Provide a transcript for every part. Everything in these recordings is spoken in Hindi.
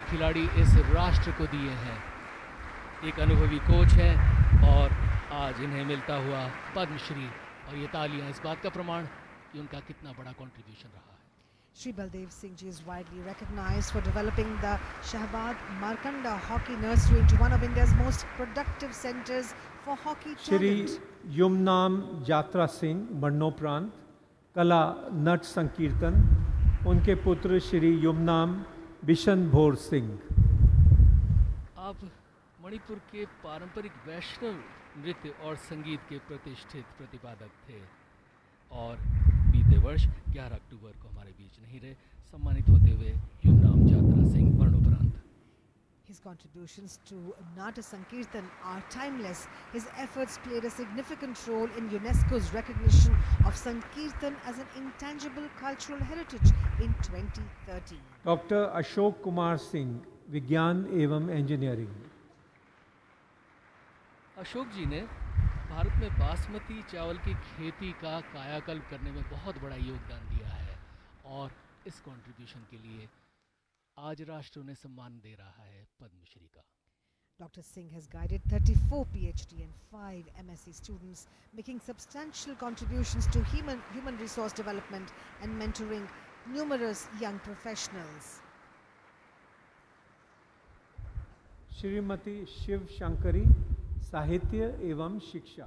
खिलाड़ी इस राष्ट्र को दिए हैं। एक अनुभवी कोच हैं और आज इन्हें मिलता हुआ पद्मश्री, और ये तालियां इस बात का प्रमाण कि उनका कितना बड़ा कंट्रीब्यूशन रहा है। Shri Baldev Singh Ji is widely recognized for developing the Shahbaz Markanda Hockey Nursery into one of India's most productive centers for hockey talent. Shri Yumnam यात्रा सिंह मरणोपरांत कला नट संकीर्तन, उनके पुत्र श्री युमनाम बिशन भोर सिंह। आप मणिपुर के पारंपरिक वैष्णव नृत्य और संगीत के प्रतिष्ठित प्रतिपादक थे और बीते वर्ष 11 अक्टूबर को हमारे बीच नहीं रहे, सम्मानित होते हुए युमनाम यात्रा सिंह मरणोपरांत। His contributions to Nata Sankirtan are timeless. His efforts played a significant role in UNESCO's recognition of Sankirtan as an intangible cultural heritage in 2013. Doctor Ashok Kumar Singh, विज्ञान एवं इंजीनियरिंग। अशोक जी ने भारत में बासमती चावल की खेती का कायाकल्प करने में बहुत बड़ा योगदान दिया है और इस कंट्रीब्यूशन के लिए आज राष्ट्र उन्हें सम्मान दे रहा है पद्मश्री का। Dr. Singh has guided 34 PhD and 5 MSc students, making substantial contributions to human resource development and mentoring numerous young professionals. Shrimati Shiv Shankari, साहित्य एवं शिक्षा।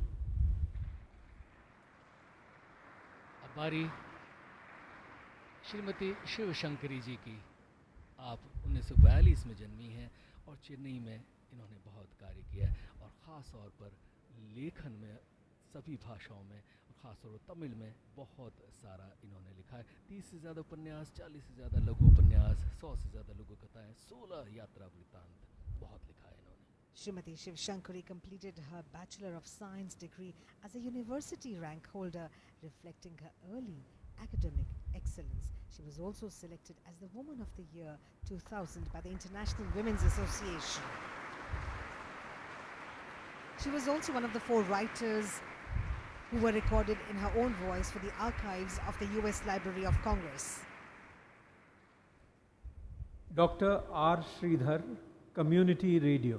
अब बारी श्रीमती शिव शंकरी जी की। आप 1942 में जन्मी हैं और चेन्नई में इन्होंने बहुत कार्य किया है और ख़ास तौर पर लेखन में सभी भाषाओं में, ख़ास तौर पर तमिल में बहुत सारा इन्होंने लिखा है। 30 से ज़्यादा उपन्यास, 40 से ज़्यादा लघु उपन्यास, 100 से ज़्यादा लघु कथाएँ, 16 यात्रा वृत्तांत, बहुत लिखा है इन्होंने। Srimati Shiv Shankari completed her Bachelor of Science degree as a university rank holder, reflecting her early academic excellence. She was also selected as the Woman of the Year 2000 by the International Women's Association. She was also one of the 4 writers who were recorded in her own voice for the archives of the US Library of Congress. Doctor R Shridhar, community radio.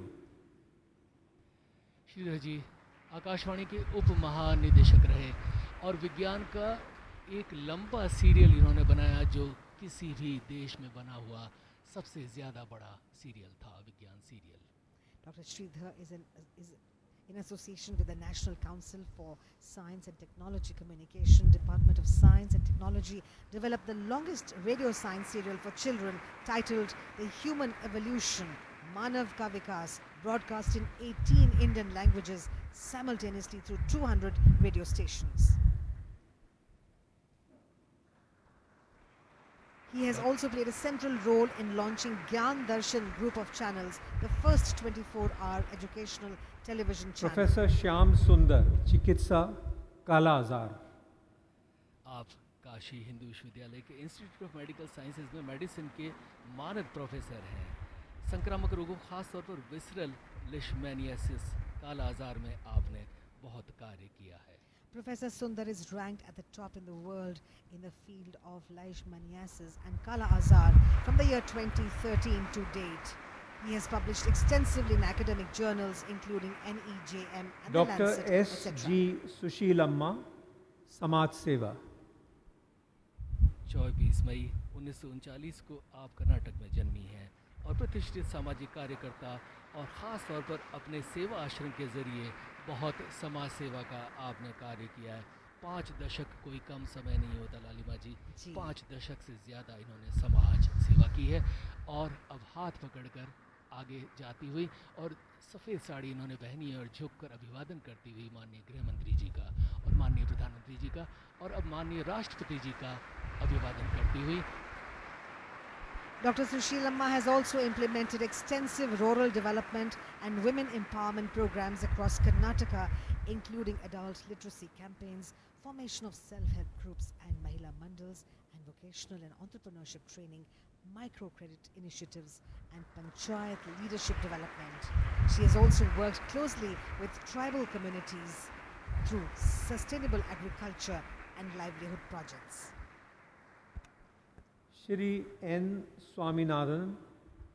Shridhar जी आकाशवाणी के उप महानिदेशक रहे और विज्ञान का एक लंबा सीरियल इन्होंने बनाया जो किसी भी देश में बना हुआ सबसे ज़्यादा बड़ा सीरियल था, विज्ञान serial. Dr. Sridhar is in association with the National Council for Science and Technology Communication, Department of Science and Technology, developed the longest radio science serial for children titled The Human Evolution, Manav Ka Vikas, broadcast in 18 Indian languages simultaneously through 200 radio stations. He has also played a central role in launching Gyan Darshan group of channels, the first 24-hour educational television channel. Professor Shyam सुंदर, चिकित्सा, काला आजार। आप काशी हिंदू विश्वविद्यालय के इंस्टीट्यूट ऑफ मेडिकल साइंसेज में मेडिसिन के मानद प्रोफेसर हैं। संक्रामक रोगों, खास तौर पर विसरल लिशमैनियासिस, काला आजार में आपने बहुत कार्य किया है। Professor Sundar is ranked at the top in the world in the field of leishmaniasis and Kala Azar from the year 2013 to date. He has published extensively in academic journals including NEJM and The Lancet, doctor S G सुशीलम्मा, समाज सेवा। 24 मई 1939 को आप कर्नाटक में जन्मी हैं और प्रतिष्ठित सामाजिक कार्यकर्ता और ख़ास तौर पर अपने सेवा आश्रम के ज़रिए बहुत समाज सेवा का आपने कार्य किया है। 5 दशक कोई कम समय नहीं होता लालिमा जी। 5 दशक से ज़्यादा इन्होंने समाज सेवा की है और अब हाथ पकड़कर आगे जाती हुई और सफ़ेद साड़ी इन्होंने पहनी है और झुककर अभिवादन करती हुई माननीय गृह मंत्री जी का और माननीय प्रधानमंत्री जी का और अब माननीय राष्ट्रपति जी का अभिवादन करती हुई। Dr. Sushilamma has also implemented extensive rural development and women empowerment programs across Karnataka, including adult literacy campaigns, formation of self-help groups and Mahila Mandals, and vocational and entrepreneurship training, microcredit initiatives, and Panchayat leadership development. She has also worked closely with tribal communities through sustainable agriculture and livelihood projects. Shri N Swaminathan,